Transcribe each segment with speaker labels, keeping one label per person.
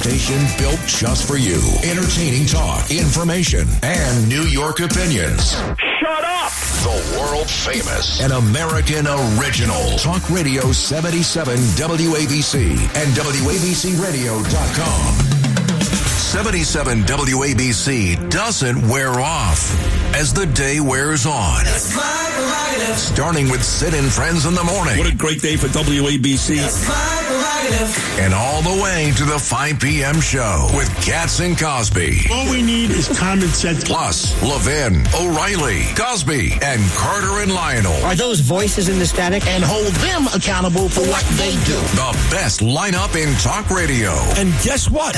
Speaker 1: station built just for you. Entertaining talk, information, and New York opinions.
Speaker 2: Shut up!
Speaker 1: The world famous and American original. Talk Radio 77 WABC and WABCRadio.com. 77 WABC doesn't wear off as the day wears on. Starting with Sid and Friends in the morning.
Speaker 3: What a great day for WABC.
Speaker 1: And all the way to the 5 p.m. show with Katz and Cosby.
Speaker 3: All we need is common sense.
Speaker 1: Plus, Levin, O'Reilly, Cosby, and Carter and Lionel.
Speaker 4: Are those voices in the static?
Speaker 5: And hold them accountable for what they do.
Speaker 1: The best lineup in talk radio.
Speaker 3: And guess what?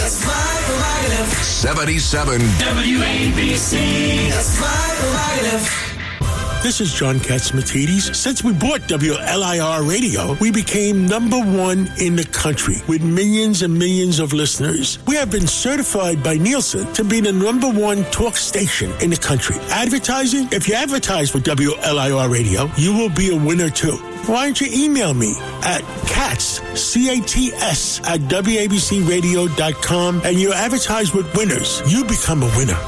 Speaker 1: 77
Speaker 6: WABC. That's my prerogative.
Speaker 3: This is John Katsimatidis. Since we bought WLIR Radio, we became number one in the country with millions and millions of listeners. We have been certified by Nielsen to be the number one talk station in the country. Advertising? If you advertise with WLIR Radio, you will be a winner too. Why don't you email me at Katz, C-A-T-S, at WABCRadio.com, and you advertise with winners. You become a winner.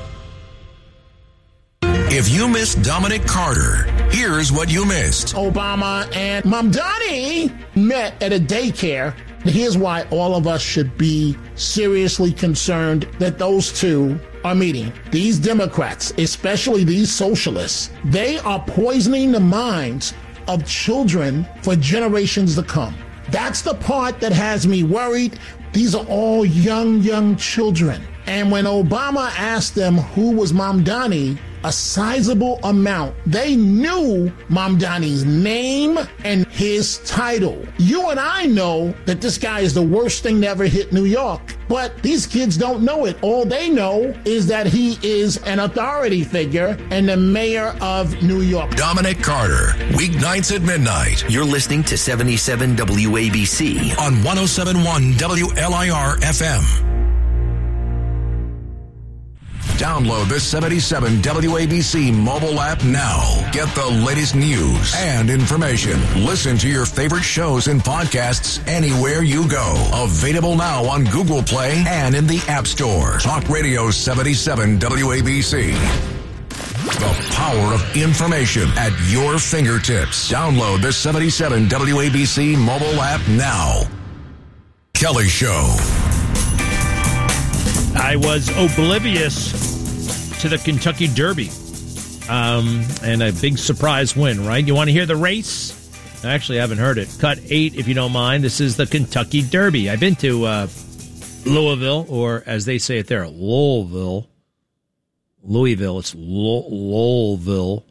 Speaker 1: If you missed Dominic Carter, here's what you missed.
Speaker 5: Obama and Mamdani met at a daycare. Here's why all of us should be seriously concerned that those two are meeting. These Democrats, especially these socialists, they are poisoning the minds of children for generations to come. That's the part that has me worried. These are all young children. And when Obama asked them who was Mamdani, a sizable amount, they knew Mamdani's name and his title. You and I know that this guy is the worst thing to ever hit New York, but these kids don't know it. All they know is that he is an authority figure and the mayor of New York.
Speaker 1: Dominic Carter, weeknights at midnight.
Speaker 7: You're listening to 77 WABC
Speaker 1: on 107.1 WLIR FM. Download the 77 WABC mobile app now. Get the latest news and information. Listen to your favorite shows and podcasts anywhere you go. Available now on Google Play and in the App Store. Talk Radio 77 WABC. The power of information at your fingertips. Download the 77 WABC mobile app now. Kelly Show.
Speaker 8: I was oblivious to the Kentucky Derby, and a big surprise win, right? You want to hear the race? I actually haven't heard it. Cut 8, if you don't mind. This is the Kentucky Derby. I've been to Louisville, or as they say it there, Louisville. It's Louisville.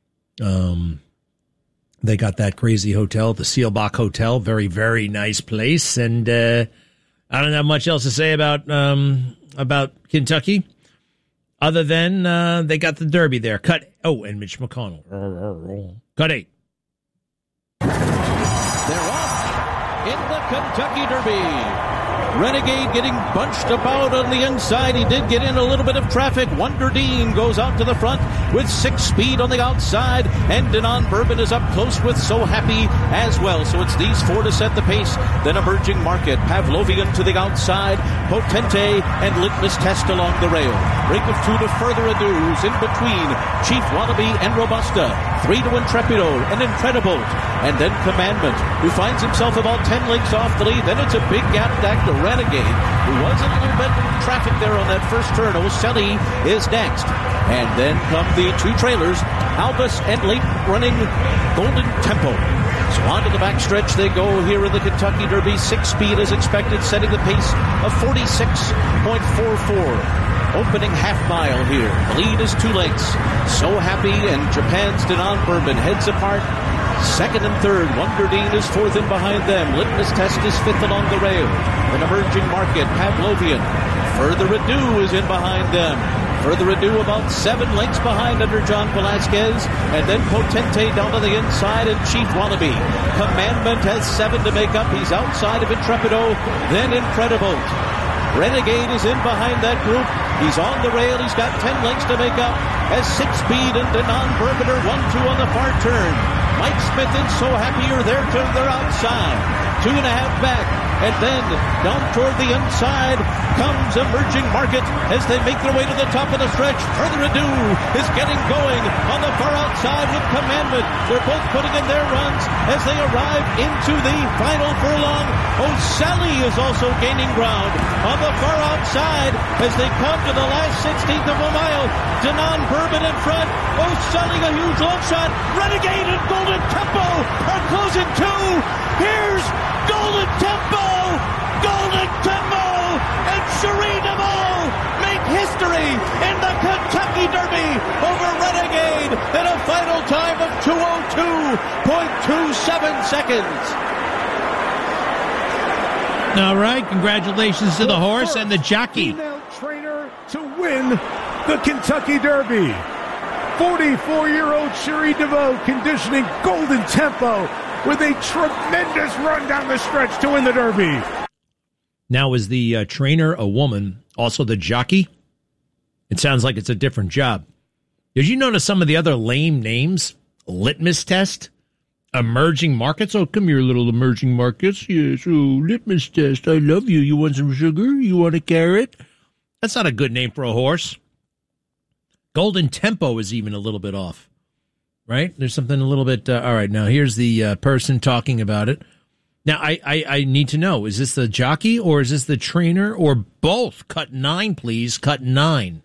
Speaker 8: They got that crazy hotel, the Seelbach Hotel. Very, very nice place, and I don't have much else to say about Kentucky, other than they got the Derby there. And Mitch McConnell. Cut 8.
Speaker 9: They're off in the Kentucky Derby. Renegade getting bunched about on the inside. He did get in a little bit of traffic. Wonder Dean goes out to the front with 6 speed on the outside. And Denon Bourbon is up close with So Happy as well. So it's these 4 to set the pace. Then Emerging Market, Pavlovian to the outside, Potente and Litmus Test along the rail. Break of 2 to Further Ado's in between Chief Wannabe and Robusta. 3 to Intrepido and Incredibolt. And then Commandment, who finds himself about 10 lengths off the lead. Then it's a big gap back to Renegade, who was in a little bit of traffic there on that first turn. Ocelli is next. And then come the 2 trailers, Albus and late running Golden Tempo. So on to the backstretch they go here in the Kentucky Derby. 6 speed is expected, setting the pace of 46.44. Opening half mile here. The lead is 2 lengths. So Happy and Japan's Denon Bourbon heads apart. Second and third, Wonder Dean is 4th in behind them. Litmus Test is 5th along the rail. An Emerging Market, Pavlovian. Further Ado is in behind them. Further Ado about 7 lengths behind under John Velasquez. And then Potente down to the inside and Chief Wannabe. Commandment has 7 to make up. He's outside of Intrepido. Then Incredibolt. Renegade is in behind that group. He's on the rail. He's got 10 lengths to make up. As 6 speed and Denon Bourbon are 1-2 on the far turn. Mike Smith and So Happy are there to their outside. 2.5 back. And then down toward the inside comes Emerging Market as they make their way to the top of the stretch. Further Ado is getting going on the far outside with Commandment. They're both putting in their runs as they arrive into the final furlong. O'Sally is also gaining ground on the far outside as they come to the last 16th of a mile. Denon Bourbon in front. O'Sally a huge long shot. Renegade and Golden Tempo are closing too. Here's Golden Tempo. Golden Tempo and Cherie DeVaux make history in the Kentucky Derby over Renegade in a final time of 2:02.27 seconds.
Speaker 8: All right, congratulations to the horse and the jockey.
Speaker 2: Female trainer to win the Kentucky Derby. 44-year-old Cherie DeVaux conditioning Golden Tempo with a tremendous run down the stretch to win the Derby.
Speaker 8: Now, is the trainer a woman, also the jockey? It sounds like it's a different job. Did you notice some of the other lame names? Litmus test? Emerging Markets? Oh, come here, little Emerging Markets. Yes, oh, litmus test. I love you. You want some sugar? You want a carrot? That's not a good name for a horse. Golden Tempo is even a little bit off, right? There's something a little bit... all right, now here's the person talking about it. Now, I need to know, is this the jockey or is this the trainer or both? Cut 9, please. Cut 9.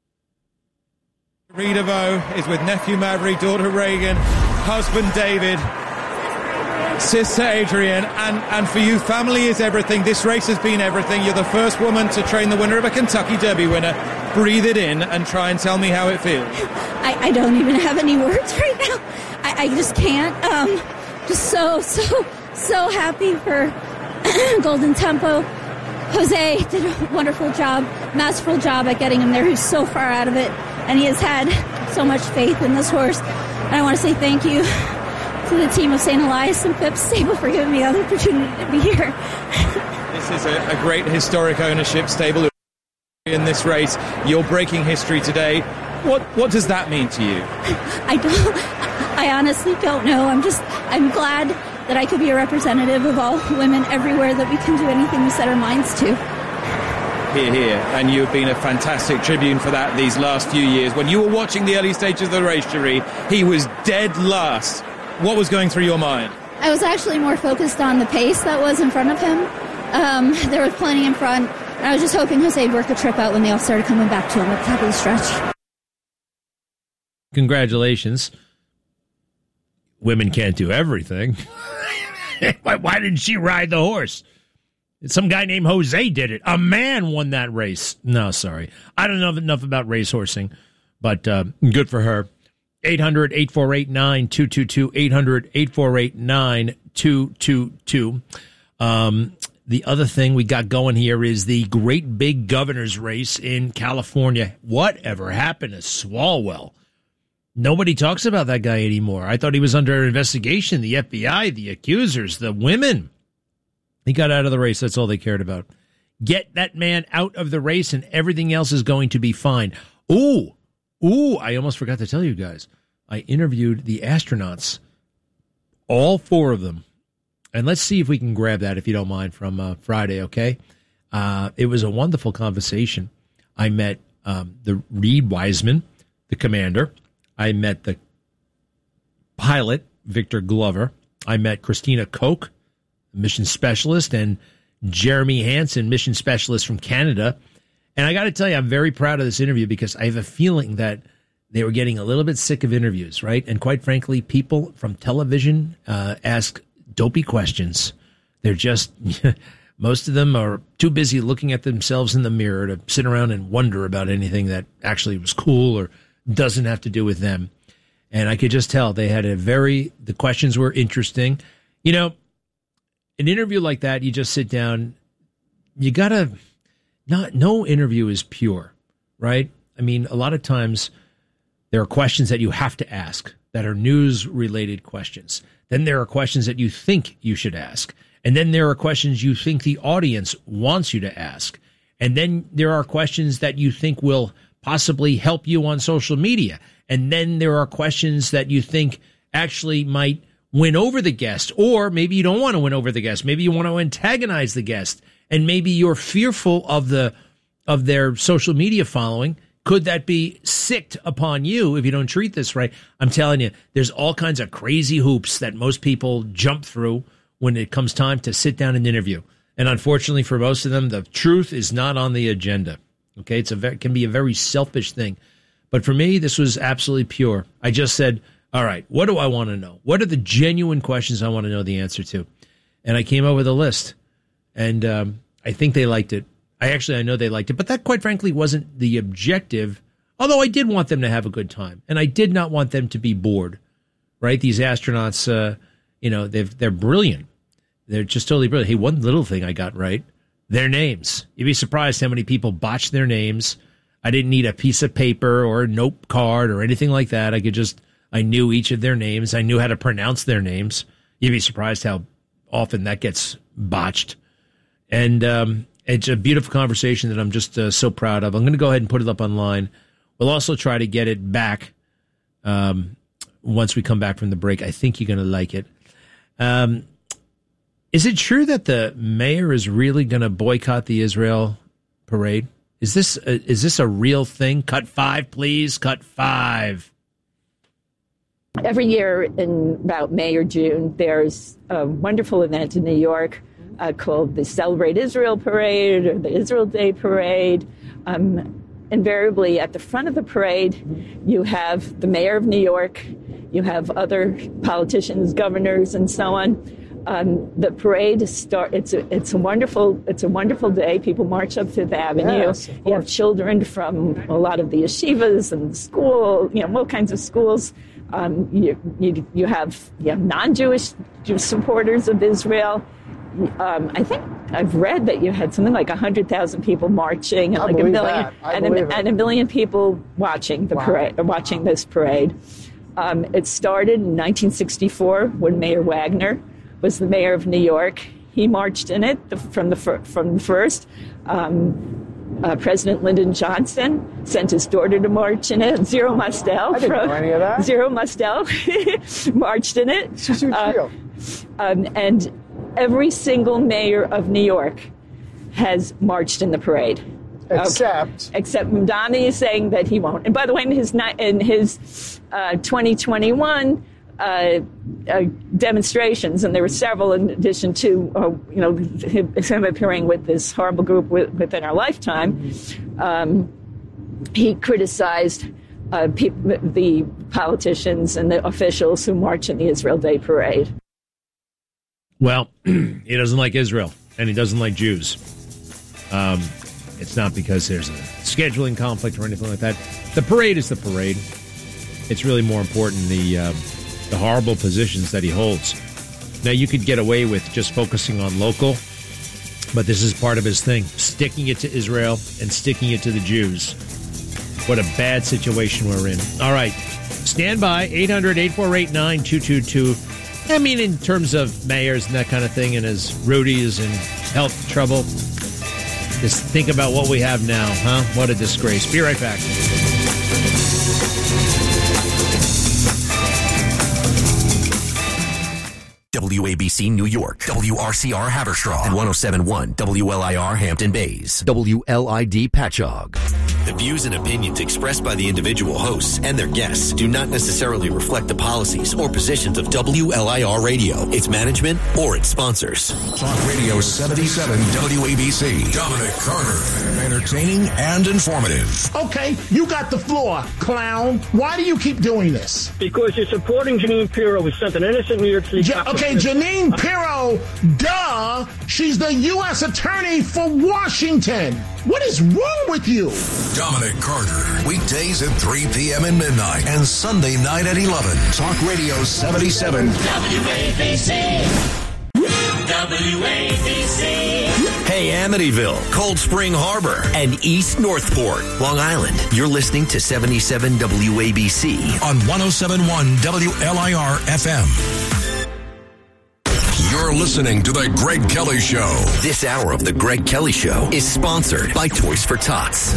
Speaker 10: Cherie DeVaux is with nephew Maverick, daughter Reagan, husband David, sister Adrian, and for you, family is everything. This race has been everything. You're the first woman to train the winner of a Kentucky Derby winner. Breathe it in and try and tell me how it feels.
Speaker 11: I don't even have any words right now. I just can't. Just so happy for Golden Tempo. Jose did a wonderful job, masterful job at getting him there. He's so far out of it, and he has had so much faith in this horse. And I want to say thank you to the team of St. Elias and Phipps Stable for giving me the opportunity to be here.
Speaker 10: This is a great historic ownership stable in this race. You're breaking history today. What does that mean to you?
Speaker 11: I honestly don't know. I'm glad that I could be a representative of all women everywhere, that we can do anything we set our minds to.
Speaker 10: Here. And you've been a fantastic tribune for that these last few years. When you were watching the early stages of the race, Cherie, he was dead last. What was going through your mind?
Speaker 11: I was actually more focused on the pace that was in front of him. There was plenty in front. And I was just hoping Jose would work a trip out when they all started coming back to him at the top of the stretch.
Speaker 8: Congratulations. Women can't do everything. Why didn't she ride the horse? Some guy named Jose did it. A man won that race. No, sorry. I don't know enough about racehorsing, but good for her. 800-848-9222. 800-848-9222. The other thing we got going here is the great big governor's race in California. Whatever happened to Swalwell? Nobody talks about that guy anymore. I thought he was under investigation. The FBI, the accusers, the women. He got out of the race. That's all they cared about. Get that man out of the race and everything else is going to be fine. Ooh, I almost forgot to tell you guys. I interviewed the astronauts, all 4 of them. And let's see if we can grab that, if you don't mind, from Friday, okay? It was a wonderful conversation. I met the Reed Wiseman, the commander. I met the pilot, Victor Glover. I met Christina Koch, mission specialist, and Jeremy Hansen, mission specialist from Canada. And I got to tell you, I'm very proud of this interview because I have a feeling that they were getting a little bit sick of interviews, right? And quite frankly, people from television ask dopey questions. They're just, most of them are too busy looking at themselves in the mirror to sit around and wonder about anything that actually was cool or doesn't have to do with them. And I could just tell they had the questions were interesting. You know, an interview like that, you just sit down, no interview is pure, right? I mean, a lot of times there are questions that you have to ask that are news-related questions. Then there are questions that you think you should ask. And then there are questions you think the audience wants you to ask. And then there are questions that you think will possibly help you on social media. And then there are questions that you think actually might win over the guest, or maybe you don't want to win over the guest. Maybe you want to antagonize the guest, and maybe you're fearful of their social media following. Could that be sicked upon you if you don't treat this right? I'm telling you, there's all kinds of crazy hoops that most people jump through when it comes time to sit down and interview. And unfortunately for most of them, the truth is not on the agenda. Okay, it can be a very selfish thing. But for me, this was absolutely pure. I just said, all right, what do I want to know? What are the genuine questions I want to know the answer to? And I came up with a list. And I think they liked it. I know they liked it. But that, quite frankly, wasn't the objective. Although I did want them to have a good time. And I did not want them to be bored. Right? These astronauts, they're brilliant. They're just totally brilliant. Hey, one little thing I got right. Their names. You'd be surprised how many people botch their names. I didn't need a piece of paper or a note card or anything like that. I knew each of their names. I knew how to pronounce their names. You'd be surprised how often that gets botched. And it's a beautiful conversation that I'm just so proud of. I'm going to go ahead and put it up online. We'll also try to get it back once we come back from the break. I think you're going to like it. Is it true that the mayor is really going to boycott the Israel parade? Is this a real thing? Cut 5, please. Cut 5.
Speaker 12: Every year in about May or June, there's a wonderful event in New York called the Celebrate Israel Parade or the Israel Day Parade. Invariably, at the front of the parade, you have the mayor of New York, you have other politicians, governors, and so on. The parade it's a wonderful day. People march up Fifth Avenue.
Speaker 13: Yes,
Speaker 12: you have children from a lot of the yeshivas and school, all kinds of schools. You have non-Jewish supporters of Israel. I think I've read that you had something like 100,000 people marching and like a million people watching the parade, or watching this parade. It started in 1964 when Mayor Wagner was the mayor of New York. He marched in it from the first. President Lyndon Johnson sent his daughter to march in it. Zero Mostel.
Speaker 13: I didn't know any of that.
Speaker 12: Zero Mostel marched in it.
Speaker 13: It's a huge deal.
Speaker 12: And every single mayor of New York has marched in the parade. Except Mamdani is saying that he won't. And by the way, in his 2021 demonstrations, and there were several in addition to, him appearing with this horrible group within our lifetime, he criticized the politicians and the officials who march in the Israel Day Parade.
Speaker 8: Well, he doesn't like Israel, and he doesn't like Jews. It's not because there's a scheduling conflict or anything like that. The parade is the parade. It's really more important the horrible positions that he holds. Now, you could get away with just focusing on local, but this is part of his thing, sticking it to Israel and sticking it to the Jews. What a bad situation we're in. All right, stand by, 800-848-9222. I mean, in terms of mayors and that kind of thing, and as Rudy is in health trouble, just think about what we have now, huh? What a disgrace. Be right back.
Speaker 7: WABC New York, WRCR Haverstraw, and 107.1 WLIR Hampton Bays, WLID Patchogue. The views and opinions expressed by the individual hosts and their guests do not necessarily reflect the policies or positions of WLIR Radio, its management, or its sponsors.
Speaker 1: Talk Radio 77 WABC. Dominic Carter. Entertaining and informative.
Speaker 5: Okay, you got the floor, clown. Why do you keep doing this?
Speaker 14: Because you're supporting Jeanine Pirro, who sent an innocent New York City cop.
Speaker 5: Okay, Jeanine Pirro, duh. She's the U.S. Attorney for Washington. What is wrong with you?
Speaker 1: Dominic Carter. Weekdays at 3 p.m. and midnight. And Sunday night at 11. Talk Radio 77.
Speaker 6: WABC. WABC.
Speaker 7: Hey, Amityville, Cold Spring Harbor, and East Northport, Long Island. You're listening to 77 WABC
Speaker 1: on 107.1 WLIR FM. You're listening to The Greg Kelly Show.
Speaker 7: This hour of The Greg Kelly Show is sponsored by Toys for Tots.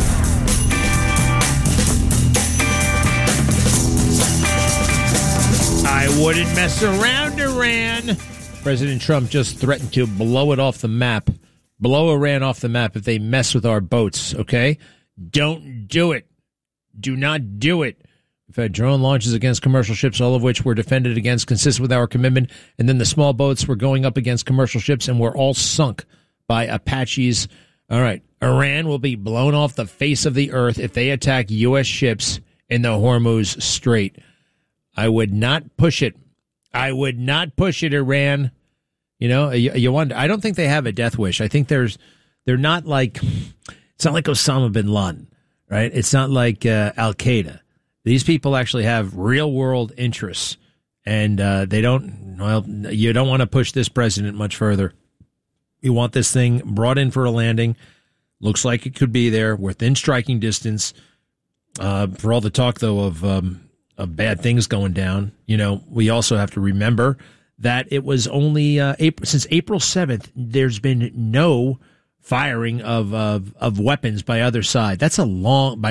Speaker 8: I wouldn't mess around Iran. President Trump just threatened to blow it off the map. Blow Iran off the map if they mess with our boats, okay? Don't do it. Do not do it. We've had drone launches against commercial ships, all of which were defended against, consistent with our commitment. And then the small boats were going up against commercial ships and were all sunk by Apaches. All right. Iran will be blown off the face of the earth if they attack U.S. ships in the Hormuz Strait. I would not push it. I would not push it, Iran. You know, you wonder. I don't think they have a death wish. I think they're not like, it's not like Osama bin Laden, right? It's not like Al Qaeda. These people actually have real world interests, and they don't. Well, you don't want to push this president much further. You want this thing brought in for a landing. Looks like it could be there within striking distance. For all the talk, though, of bad things going down, you know, we also have to remember that it was only since April 7th, there's been no firing of weapons by either side. That's a long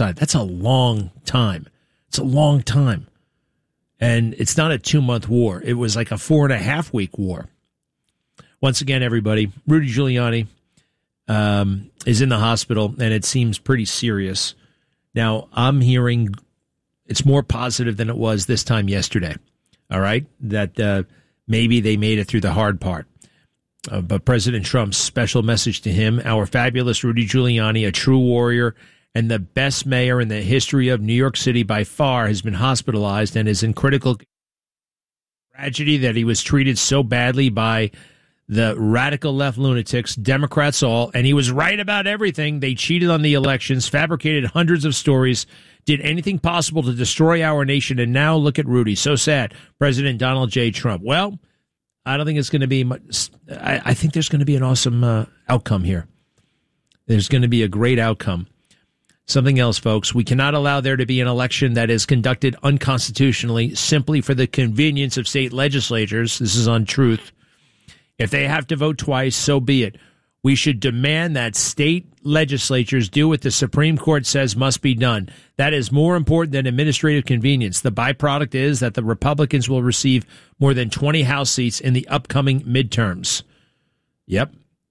Speaker 8: time. It's a long time. And it's not a 2-month war. It was like a 4.5-week war. Once again, everybody, Rudy Giuliani is in the hospital, and it seems pretty serious. Now, I'm hearing it's more positive than it was this time yesterday. All right? That maybe they made it through the hard part. But President Trump's special message to him, our fabulous Rudy Giuliani, a true warrior and the best mayor in the history of New York City by far, has been hospitalized and is in critical tragedy that he was treated so badly by the radical left lunatics, Democrats all, and he was right about everything. They cheated on the elections, fabricated hundreds of stories, did anything possible to destroy our nation, and now look at Rudy. So sad. President Donald J. Trump. Well, I don't think it's going to be much. I think there's going to be an awesome outcome here. There's going to be a great outcome. Something else, folks. We cannot allow there to be an election that is conducted unconstitutionally simply for the convenience of state legislatures. This is on Truth. If they have to vote twice, so be it. We should demand that state legislatures do what the Supreme Court says must be done. That is more important than administrative convenience. The byproduct is that the Republicans will receive more than 20 House seats in the upcoming midterms. Yep.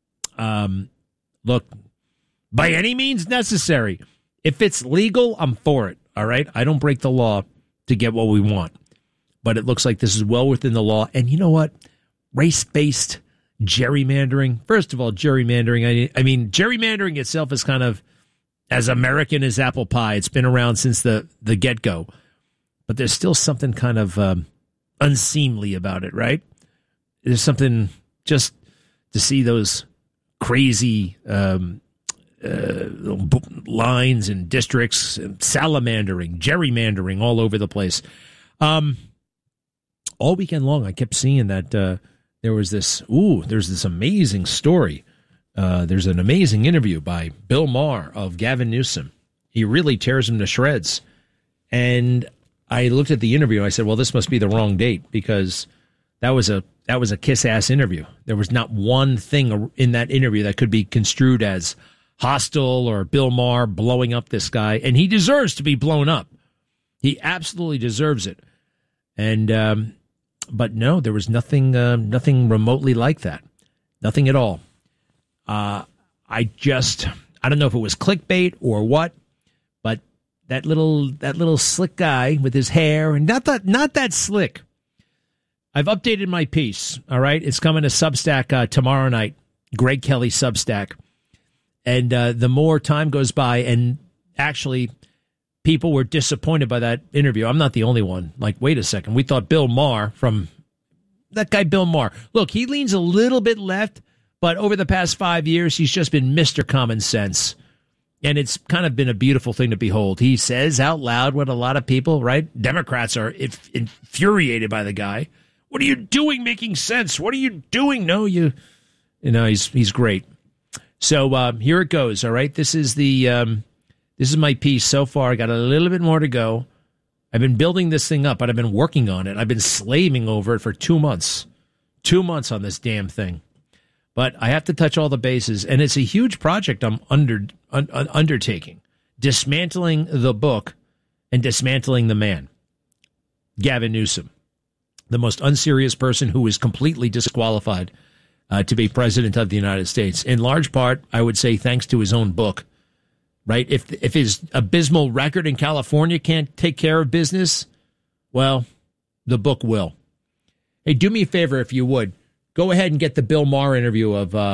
Speaker 8: Look, by any means necessary. If it's legal, I'm for it. All right? I don't break the law to get what we want. But it looks like this is well within the law. And you know what? Race-based gerrymandering. First of all, gerrymandering. I mean, gerrymandering itself is kind of as American as apple pie. It's been around since the get-go. But there's still something kind of unseemly about it, right? There's something just to see those crazy lines and districts, and salamandering, gerrymandering all over the place. All weekend long, I kept seeing that there's this amazing story. There's an amazing interview by Bill Maher of Gavin Newsom. He really tears him to shreds. And I looked at the interview and I said, well, this must be the wrong date because that was a kiss-ass interview. There was not one thing in that interview that could be construed as hostile or Bill Maher blowing up this guy. And he deserves to be blown up. He absolutely deserves it. And but no, there was nothing remotely like that. Nothing at all. I don't know if it was clickbait or what, but that little slick guy with his hair, and not that slick. I've updated my piece. All right, it's coming to Substack tomorrow night. Greg Kelly Substack, and the more time goes by, and actually, people were disappointed by that interview. I'm not the only one. Like, wait a second, we thought Bill Maher Bill Maher. Look, he leans a little bit left. But over the past 5 years, he's just been Mr. Common Sense. And it's kind of been a beautiful thing to behold. He says out loud what a lot of people, right? Democrats are infuriated by the guy. What are you doing making sense? What are you doing? No, he's great. So here it goes. All right. This is my piece so far. I got a little bit more to go. I've been building this thing up, but I've been working on it. I've been slaving over it for 2 months. 2 months on this damn thing. But I have to touch all the bases, and it's a huge project I'm undertaking. Dismantling the book and dismantling the man. Gavin Newsom. the most unserious person who is completely disqualified to be president of the United States. In large part, I would say thanks to his own book, right? If his abysmal record in California can't take care of business, well, the book will. Hey, do me a favor if you would. Go ahead and get the Bill Maher interview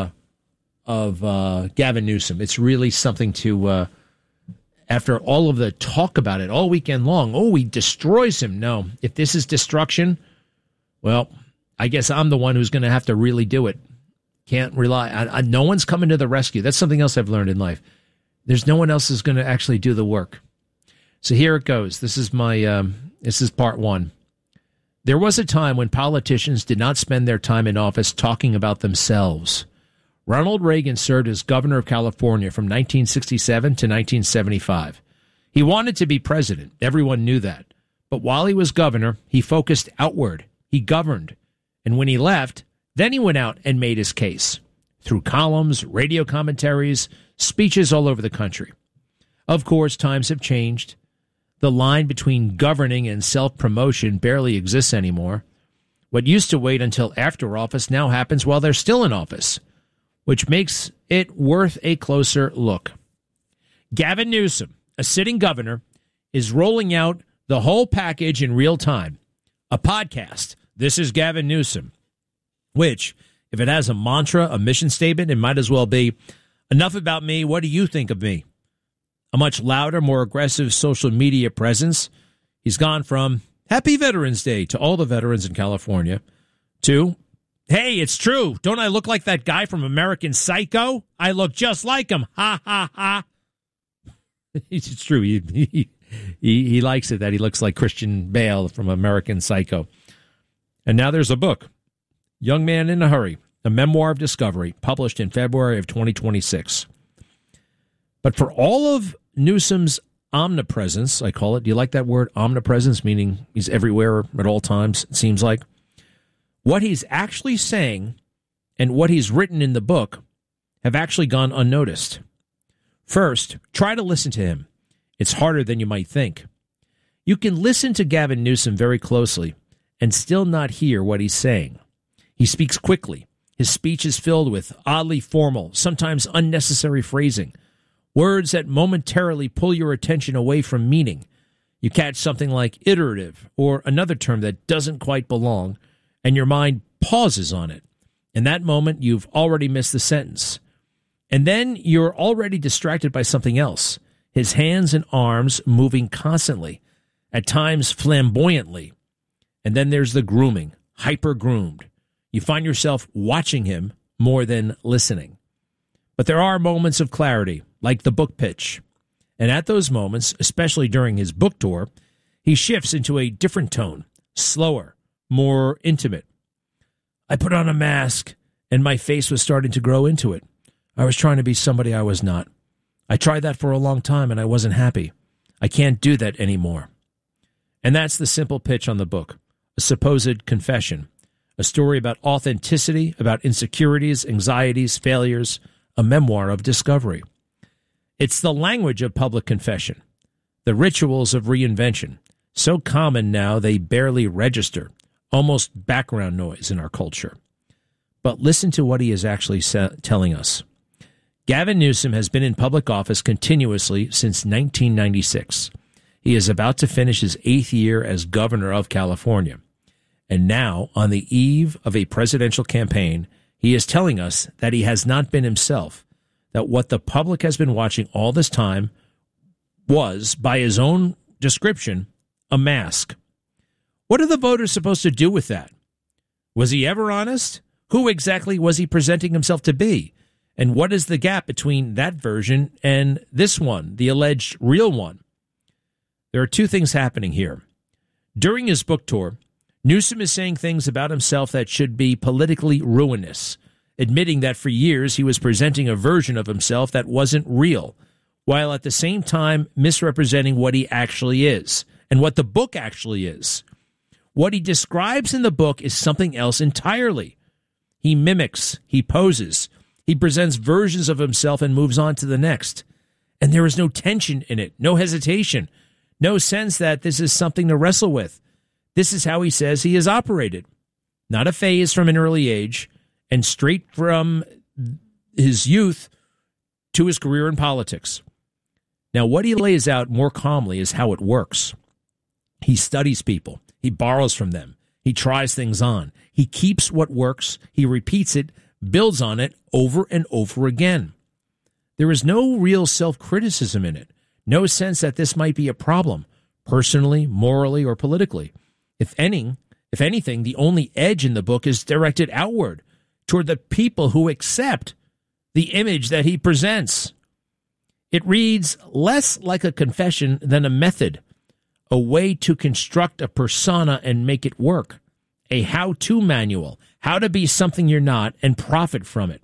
Speaker 8: of Gavin Newsom. It's really something to, after all of the talk about it all weekend long, oh, he destroys him. No, if this is destruction, well, I guess I'm the one who's going to have to really do it. Can't rely. No one's coming to the rescue. That's something else I've learned in life. There's no one else who's going to actually do the work. So here it goes. This is part one. There was a time when politicians did not spend their time in office talking about themselves. Ronald Reagan served as governor of California from 1967 to 1975. He wanted to be president. Everyone knew that. But while he was governor, he focused outward. He governed. And when he left, then he went out and made his case through columns, radio commentaries, speeches all over the country. Of course, times have changed. The line between governing and self-promotion barely exists anymore. What used to wait until after office now happens while they're still in office, which makes it worth a closer look. Gavin Newsom, a sitting governor, is rolling out the whole package in real time. A podcast, This is Gavin Newsom, which, if it has a mantra, a mission statement, it might as well be, enough about me, what do you think of me? A much louder, more aggressive social media presence. He's gone from Happy Veterans Day to all the veterans in California to, hey, it's true. Don't I look like that guy from American Psycho? I look just like him. Ha, ha, ha. It's true. He likes it that he looks like Christian Bale from American Psycho. And now there's a book, Young Man in a Hurry, a memoir of discovery, published in February of 2026. But for all of Newsom's omnipresence, I call it, do you like that word, omnipresence, meaning he's everywhere at all times, it seems like? What he's actually saying and what he's written in the book have actually gone unnoticed. First, try to listen to him. It's harder than you might think. You can listen to Gavin Newsom very closely and still not hear what he's saying. He speaks quickly. His speech is filled with oddly formal, sometimes unnecessary phrasing, words that momentarily pull your attention away from meaning. You catch something like iterative or another term that doesn't quite belong, and your mind pauses on it. In that moment, you've already missed the sentence. And then you're already distracted by something else. His hands and arms moving constantly, at times flamboyantly. And then there's the grooming, hyper-groomed. You find yourself watching him more than listening. But there are moments of clarity, like the book pitch. And at those moments, especially during his book tour, he shifts into a different tone, slower, more intimate. I put on a mask, and my face was starting to grow into it. I was trying to be somebody I was not. I tried that for a long time, and I wasn't happy. I can't do that anymore. And that's the simple pitch on the book, a supposed confession, a story about authenticity, about insecurities, anxieties, failures, a memoir of discovery. It's the language of public confession, the rituals of reinvention, so common now they barely register, almost background noise in our culture. But listen to what he is actually telling us. Gavin Newsom has been in public office continuously since 1996. He is about to finish his 8th year as governor of California. And now, on the eve of a presidential campaign, he is telling us that he has not been himself, that what the public has been watching all this time was, by his own description, a mask. What are the voters supposed to do with that? Was he ever honest? Who exactly was he presenting himself to be? And what is the gap between that version and this one, the alleged real one? There are two things happening here. During his book tour, Newsom is saying things about himself that should be politically ruinous, admitting that for years he was presenting a version of himself that wasn't real, while at the same time misrepresenting what he actually is and what the book actually is. What he describes in the book is something else entirely. He mimics, he poses, he presents versions of himself and moves on to the next. And there is no tension in it, no hesitation, no sense that this is something to wrestle with. This is how he says he has operated. Not a phase from an early age, and straight from his youth to his career in politics. Now, what he lays out more calmly is how it works. He studies people. He borrows from them. He tries things on. He keeps what works. He repeats it, builds on it over and over again. There is no real self-criticism in it. No sense that this might be a problem, personally, morally, or politically. If anything, the only edge in the book is directed outward, toward the people who accept the image that he presents. It reads less like a confession than a method, a way to construct a persona and make it work, a how-to manual, how to be something you're not and profit from it.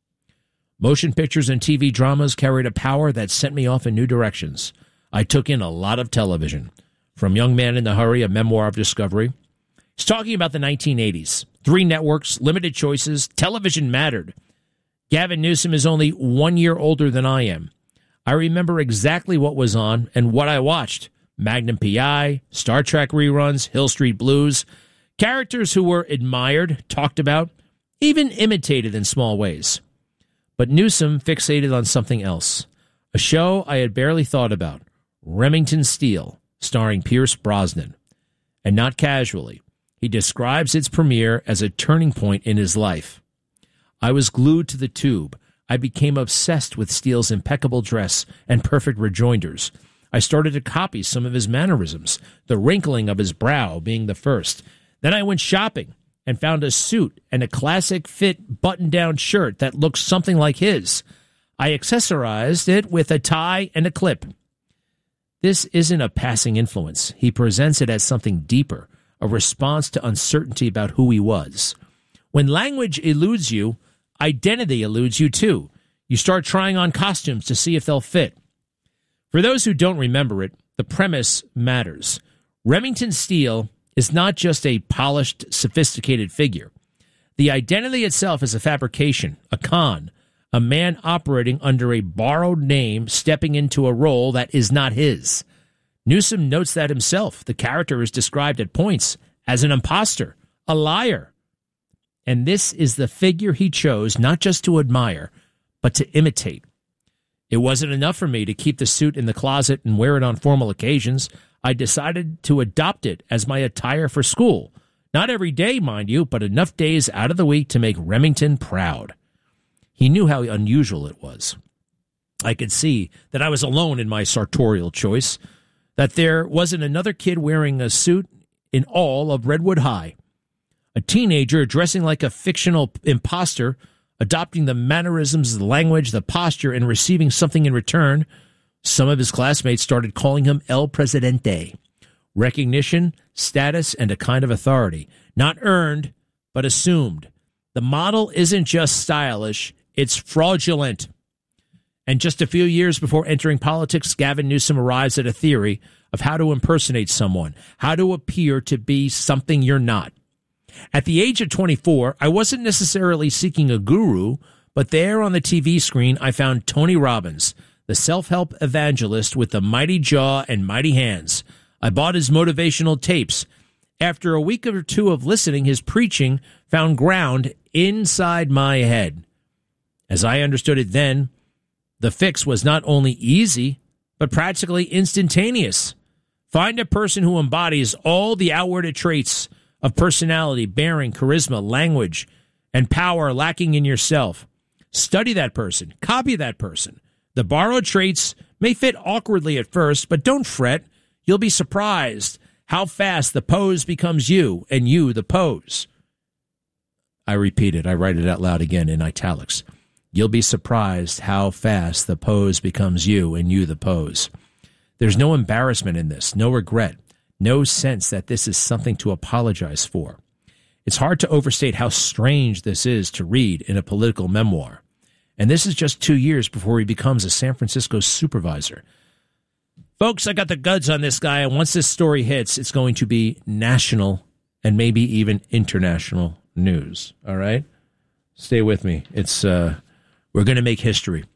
Speaker 8: Motion pictures and TV dramas carried a power that sent me off in new directions. I took in a lot of television. From Young Man in the Hurry, a memoir of discovery. He's talking about the 1980s. 3 networks, limited choices, television mattered. Gavin Newsom is only 1 year older than I am. I remember exactly what was on and what I watched. Magnum P.I., Star Trek reruns, Hill Street Blues. Characters who were admired, talked about, even imitated in small ways. But Newsom fixated on something else. A show I had barely thought about. Remington Steele, starring Pierce Brosnan. And not casually, he describes its premiere as a turning point in his life. I was glued to the tube. I became obsessed with Steele's impeccable dress and perfect rejoinders. I started to copy some of his mannerisms, the wrinkling of his brow being the first. Then I went shopping and found a suit and a classic fit button-down shirt that looked something like his. I accessorized it with a tie and a clip. This isn't a passing influence. He presents it as something deeper, a response to uncertainty about who he was. When language eludes you, identity eludes you too. You start trying on costumes to see if they'll fit. For those who don't remember it, the premise matters. Remington Steele is not just a polished, sophisticated figure. The identity itself is a fabrication, a con, a man operating under a borrowed name, stepping into a role that is not his. Newsom notes that himself. The character is described at points as an imposter, a liar. And this is the figure he chose not just to admire, but to imitate. It wasn't enough for me to keep the suit in the closet and wear it on formal occasions. I decided to adopt it as my attire for school. Not every day, mind you, but enough days out of the week to make Remington proud. He knew how unusual it was. I could see that I was alone in my sartorial choice, that there wasn't another kid wearing a suit in all of Redwood High. A teenager dressing like a fictional imposter, adopting the mannerisms, the language, the posture, and receiving something in return. Some of his classmates started calling him El Presidente. Recognition, status, and a kind of authority. Not earned, but assumed. The model isn't just stylish, it's fraudulent. And just a few years before entering politics, Gavin Newsom arrives at a theory of how to impersonate someone, how to appear to be something you're not. At the age of 24, I wasn't necessarily seeking a guru, but there on the TV screen, I found Tony Robbins, the self-help evangelist with the mighty jaw and mighty hands. I bought his motivational tapes. After a week or two of listening, his preaching found ground inside my head. As I understood it then, the fix was not only easy, but practically instantaneous. Find a person who embodies all the outward traits of personality, bearing, charisma, language, and power lacking in yourself. Study that person. Copy that person. The borrowed traits may fit awkwardly at first, but don't fret. You'll be surprised how fast the pose becomes you and you the pose. I repeat it. I write it out loud again in italics. You'll be surprised how fast the pose becomes you and you the pose. There's no embarrassment in this, no regret, no sense that this is something to apologize for. It's hard to overstate how strange this is to read in a political memoir. And this is just 2 years before he becomes a San Francisco supervisor. Folks, I got the goods on this guy, and once this story hits, it's going to be national and maybe even international news. All right? Stay with me. We're going to make history.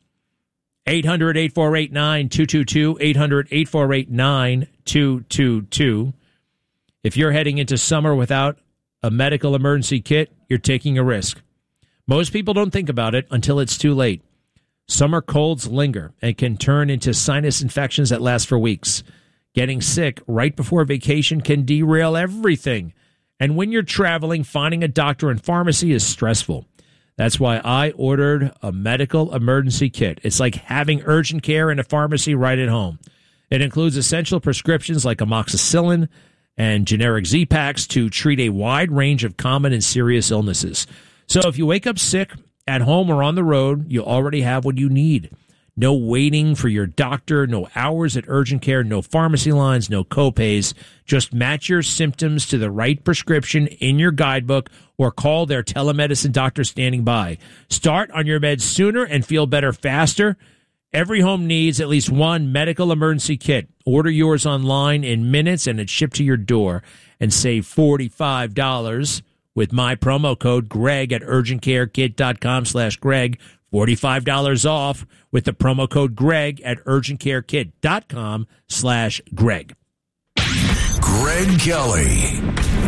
Speaker 8: 800-848-9222, 800-848-9222. If you're heading into summer without a medical emergency kit, you're taking a risk. Most people don't think about it until it's too late. Summer colds linger and can turn into sinus infections that last for weeks. Getting sick right before vacation can derail everything. And when you're traveling, finding a doctor and pharmacy is stressful. That's why I ordered a medical emergency kit. It's like having urgent care in a pharmacy right at home. It includes essential prescriptions like amoxicillin and generic Z-Paks to treat a wide range of common and serious illnesses. So if you wake up sick at home or on the road, you already have what you need. No waiting for your doctor, no hours at urgent care, no pharmacy lines, no copays. Just match your symptoms to the right prescription in your guidebook or call their telemedicine doctor standing by. Start on your meds sooner and feel better faster. Every home needs at least one medical emergency kit. Order yours online in minutes and it's shipped to your door. And save $45 with my promo code Greg at urgentcarekit.com/Greg. $45 off with the promo code Greg at urgentcarekit.com/Greg.
Speaker 1: Greg Kelly.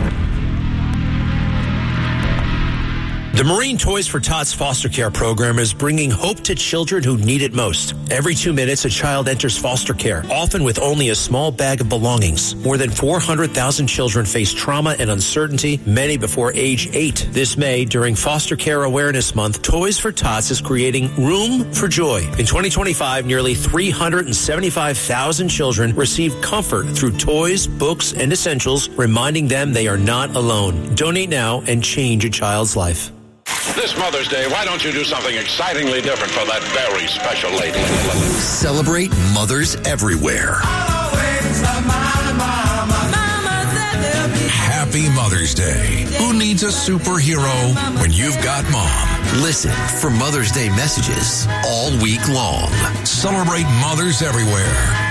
Speaker 7: The Marine Toys for Tots foster care program is bringing hope to children who need it most. Every 2 minutes, a child enters foster care, often with only a small bag of belongings. More than 400,000 children face trauma and uncertainty, many before age 8. This May, during Foster Care Awareness Month, Toys for Tots is creating Room for Joy. In 2025, nearly 375,000 children received comfort through toys, books, and essentials, reminding them they are not alone. Donate now and change a child's life.
Speaker 13: This Mother's Day, why don't you do something excitingly different for that very special lady?
Speaker 7: Celebrate mothers everywhere.
Speaker 1: Happy Mother's Day. Who needs a superhero when you've got mom?
Speaker 7: Listen for Mother's Day messages all week long.
Speaker 1: Celebrate mothers everywhere.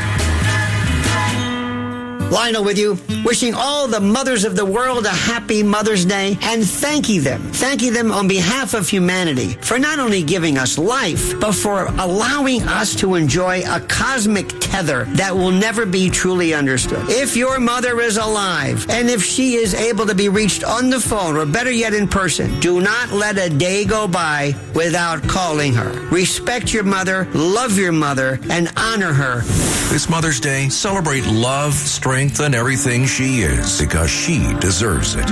Speaker 4: Lionel with you, wishing all the mothers of the world a happy Mother's Day and thanking them on behalf of humanity for not only giving us life, but for allowing us to enjoy a cosmic tether that will never be truly understood. If your mother is alive and if she is able to be reached on the phone or better yet in person, do not let a day go by without calling her. Respect your mother, love your mother, and honor her.
Speaker 1: This Mother's Day, celebrate love, strength, and everything she is, because she deserves it.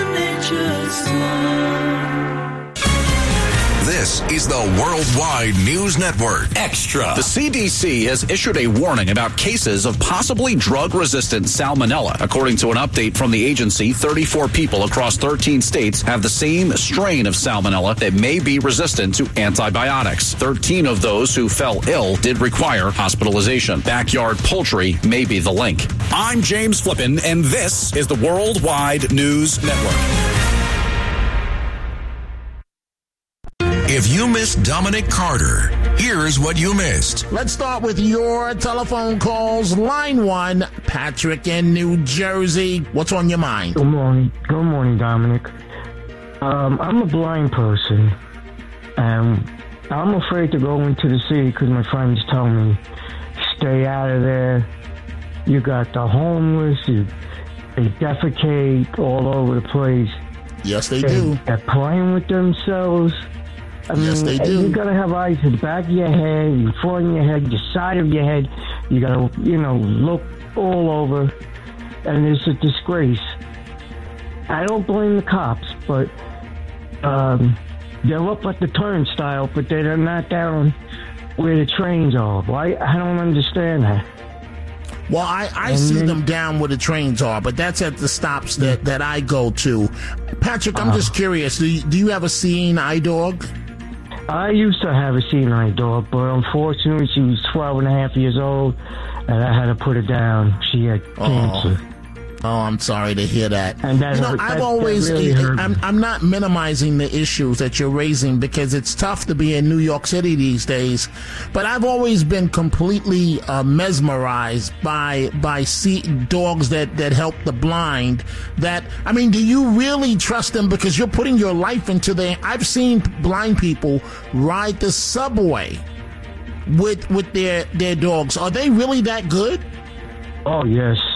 Speaker 1: This is the Worldwide News Network.
Speaker 15: Extra. The CDC has issued a warning about cases of possibly drug-resistant salmonella. According to an update from the agency, 34 people across 13 states have the same strain of salmonella that may be resistant to antibiotics. 13 of those who fell ill did require hospitalization. Backyard poultry may be the link. I'm James Flippin, and this is the Worldwide News Network.
Speaker 1: If you missed Dominic Carter, here's what you missed.
Speaker 5: Let's start with your telephone calls. Line 1, Patrick in New Jersey. What's on your mind?
Speaker 16: Good morning. Good morning, Dominic. I'm a blind person, and I'm afraid to go into the city because my friends tell me, stay out of there. You got the homeless, they defecate all over the place.
Speaker 5: Yes, they do.
Speaker 16: They're playing with themselves. I
Speaker 5: yes,
Speaker 16: mean,
Speaker 5: they do.
Speaker 16: You gotta have eyes in the back of your head, in front of your head, the side of your head. You gotta, look all over, and it's a disgrace. I don't blame the cops, but they're up at the turnstile, but they're not down where the trains are. Why? I don't understand that.
Speaker 5: Well, I see them down where the trains are, but that's at the stops that I go to. Patrick, I'm just curious. Do you have a seeing eye dog?
Speaker 16: I used to have a seeing eye dog, but unfortunately she was 12 and a half years old, and I had to put her down. She had cancer.
Speaker 5: Oh, I'm sorry to hear that.
Speaker 16: And that
Speaker 5: I've always, I'm not minimizing the issues that you're raising because it's tough to be in New York City these days, but I've always been completely mesmerized by dogs that help the blind. Do you really trust them because you're putting your life into their... I've seen blind people ride the subway with their dogs. Are they really that good?
Speaker 16: Oh, yes.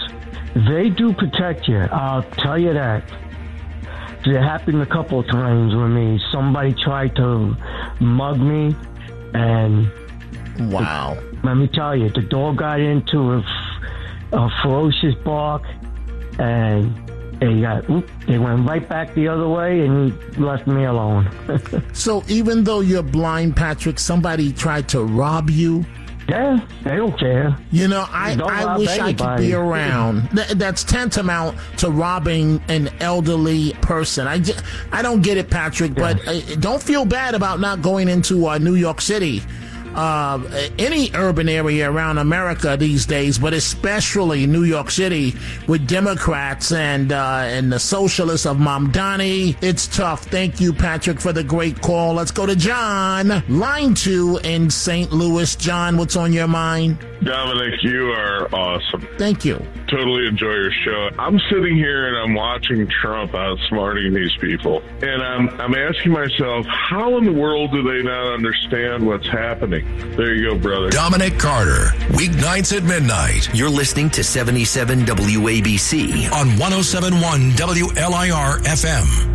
Speaker 16: They do protect you. I'll tell you that. It happened a couple of times with me. Somebody tried to mug me, and
Speaker 5: wow.
Speaker 16: Let me tell you, the dog got into a ferocious bark, and they went right back the other way and left me alone.
Speaker 5: So even though you're blind, Patrick, somebody tried to rob you?
Speaker 16: Yeah, they don't care.
Speaker 5: You know, I wish I could be around. That's tantamount to robbing an elderly person. I don't get it, Patrick, but don't feel bad about not going into New York City. Any urban area around America these days, but especially New York City with Democrats and the socialists of Mamdani. It's tough. Thank you, Patrick, for the great call. Let's go to John, line 2 in St. Louis. John, what's on your mind?
Speaker 17: Dominic, you are awesome.
Speaker 5: Thank you.
Speaker 17: Totally enjoy your show. I'm sitting here and I'm watching Trump outsmarting these people. And I'm asking myself, how in the world do they not understand what's happening? There you go, brother.
Speaker 1: Dominic Carter, weeknights at midnight.
Speaker 7: You're listening to 77 WABC
Speaker 1: on 107.1 WLIR FM.